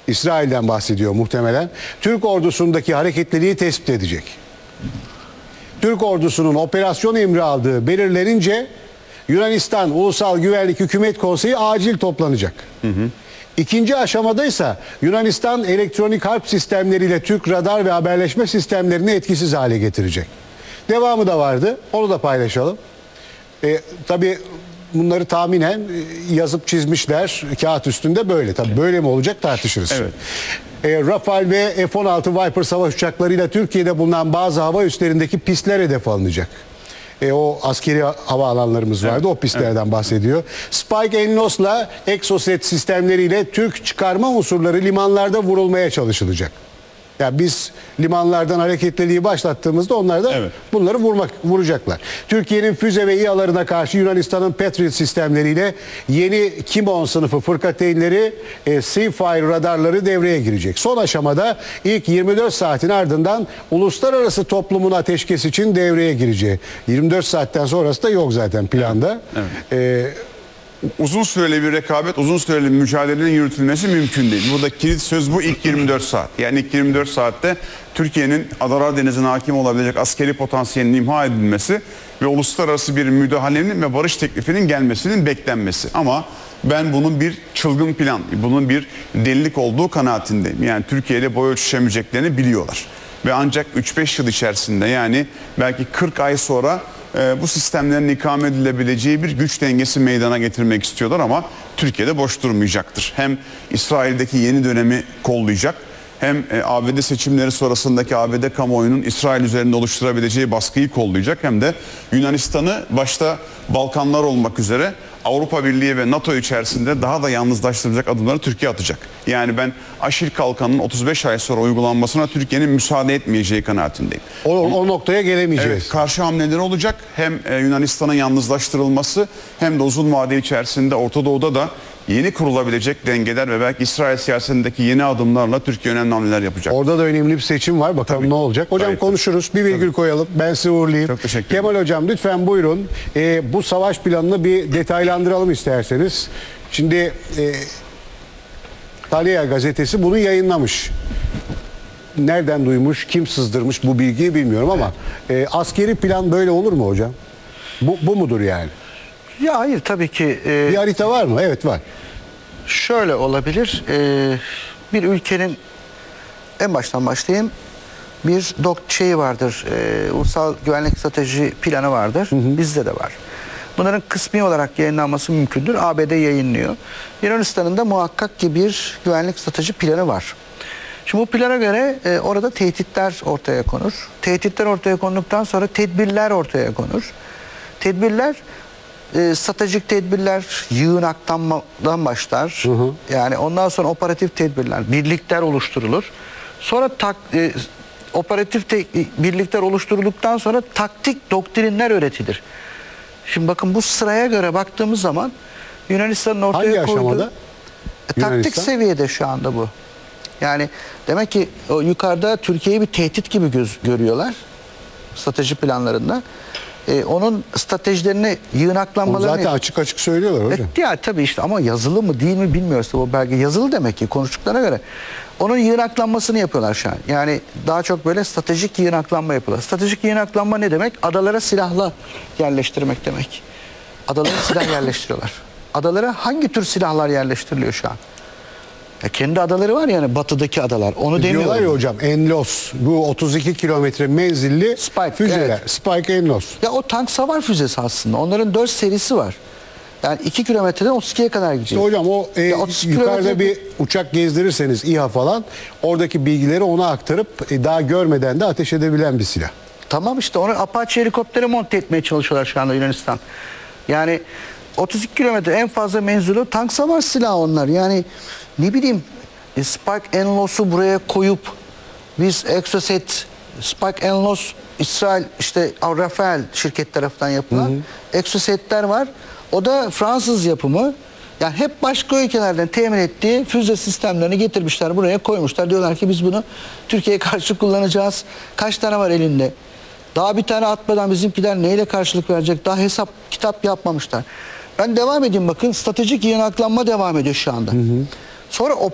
İsrail'den bahsediyor muhtemelen. Türk ordusundaki hareketliliği tespit edecek. Türk ordusunun operasyon emri aldığı belirlenince Yunanistan Ulusal Güvenlik Hükümet Konseyi acil toplanacak. İkinci aşamadaysa Yunanistan elektronik harp sistemleriyle Türk radar ve haberleşme sistemlerini etkisiz hale getirecek. Devamı da vardı. Onu da paylaşalım. Tabii bunları tahminen yazıp çizmişler kağıt üstünde böyle. Tabii böyle mi olacak tartışırız. Evet. Rafale ve F-16 Viper savaş uçaklarıyla Türkiye'de bulunan bazı hava üslerindeki pistler hedef alınacak. O askeri havaalanlarımız vardı. Evet, o pistlerden bahsediyor. Spike Enlos'la Exocet sistemleriyle Türk çıkarma unsurları limanlarda vurulmaya çalışılacak. Yani biz limanlardan hareketliliği başlattığımızda onlar da bunları vuracaklar. Türkiye'nin füze ve İHA'larına karşı Yunanistan'ın Patriot sistemleriyle yeni Kimon sınıfı fırkateynleri Seafire radarları devreye girecek. Son aşamada ilk 24 saatin ardından uluslararası toplumun ateşkes için devreye gireceği. 24 saatten sonrası da yok zaten planda. Uzun süreli bir rekabet, uzun süreli bir mücadelenin yürütülmesi mümkün değil. Burada kilit söz bu ilk 24 saat. Yani ilk 24 saatte Türkiye'nin Adalar Denizi'ne hakim olabilecek askeri potansiyelinin imha edilmesi ve uluslararası bir müdahalenin ve barış teklifinin gelmesinin beklenmesi. Ama ben bunun bir çılgın plan, bunun bir delilik olduğu kanaatindeyim. Yani Türkiye'yle boy ölçüşemeyeceklerini biliyorlar. Ve ancak 3-5 yıl içerisinde, yani belki 40 ay sonra bu sistemlerin ikame edilebileceği bir güç dengesi meydana getirmek istiyorlar ama Türkiye'de boş durmayacaktır. Hem İsrail'deki yeni dönemi kollayacak, hem ABD seçimleri sonrasındaki ABD kamuoyunun İsrail üzerinde oluşturabileceği baskıyı kollayacak, hem de Yunanistan'ı başta Balkanlar olmak üzere Avrupa Birliği ve NATO içerisinde daha da yalnızlaştıracak adımları Türkiye atacak. Yani ben Aşil Kalkanı'nın 35 ay sonra uygulanmasına Türkiye'nin müsaade etmeyeceği kanaatindeyim. O noktaya gelemeyeceğiz. Evet, karşı hamleleri olacak. Hem Yunanistan'ın yalnızlaştırılması, hem de uzun vade içerisinde Orta Doğu'da da yeni kurulabilecek dengeler ve belki İsrail siyasetindeki yeni adımlarla Türkiye önemli hamleler yapacak. Orada da önemli bir seçim var. Bakalım ne olacak. Hocam konuşuruz. Bir virgül koyalım. Ben sizi uğurlayayım. Çok teşekkür ederim. Kemal Hocam lütfen buyurun. Bu savaş planını bir detaylandıralım isterseniz. Şimdi Talia gazetesi bunu yayınlamış. Nereden duymuş, kim sızdırmış bu bilgiyi bilmiyorum ama askeri plan böyle olur mu hocam? Bu mudur yani? Ya hayır, tabii ki. Bir harita var mı? Evet, var. Şöyle olabilir. Bir ülkenin, en baştan başlayayım, bir şeyi vardır. Ulusal güvenlik strateji planı vardır. Bizde de var. Bunların kısmi olarak yayınlanması mümkündür. ABD yayınlıyor. Yunanistan'ın da muhakkak ki bir güvenlik strateji planı var. Şimdi bu plana göre orada tehditler ortaya konur. Tehditler ortaya konduktan sonra tedbirler ortaya konur. Tedbirler, stratejik tedbirler yığınaktan başlar. Yani ondan sonra operatif tedbirler, birlikler oluşturulur. Sonra operatif birlikler oluşturulduktan sonra taktik doktrinler öğretilir. Şimdi bakın, bu sıraya göre baktığımız zaman Yunanistan'ın ortaya koyduğu... Hangi aşamada? Taktik seviyede şu anda bu. Yani demek ki o yukarıda Türkiye'yi bir tehdit gibi görüyorlar strateji planlarında. Onun stratejilerini, yığınaklanmalarını... Onu zaten açık açık söylüyorlar hocam. Ya tabii işte, ama yazılı mı değil mi bilmiyoruz. O belge yazılı demek ki konuştuklarına göre. Onun yığınaklanmasını yapıyorlar şu an. Yani daha çok böyle stratejik yığınaklanma yapıyorlar. Stratejik yığınaklanma ne demek? Adalara silahla yerleştirmek demek. Adalara silah yerleştiriyorlar. Adalara hangi tür silahlar yerleştiriliyor şu an? Kendi adaları var yani, batıdaki adalar. Onu demiyorlar. Diyorlar ya hocam, Enlos. Bu 32 kilometre menzilli füzeler. Evet. Spike Enlos. Ya o tank savar füzesi aslında. Onların 4 serisi var. Yani 2 kilometreden 32'ye kadar gidiyor. İşte hocam o yukarıda bir uçak gezdirirseniz İHA falan, oradaki bilgileri ona aktarıp daha görmeden de ateş edebilen bir silah. Tamam, işte onu Apache helikoptere monte etmeye çalışıyorlar şu anda Yunanistan. Yani 32 kilometre en fazla menzili tank savar silahı onlar. Yani ne bileyim, Spike Enlos'u buraya koyup biz Exocet, Spike Enlos, İsrail işte Rafael şirket tarafından yapılan Exocet'ler var. O da Fransız yapımı. Yani hep başka ülkelerden temin ettiği füze sistemlerini getirmişler, buraya koymuşlar. Diyorlar ki biz bunu Türkiye'ye karşı kullanacağız. Kaç tane var elinde? Daha bir tane atmadan bizimkiler neyle karşılık verecek? Daha hesap kitap yapmamışlar. Ben devam edeyim, bakın stratejik yığınaklanma devam ediyor şu anda. Sonra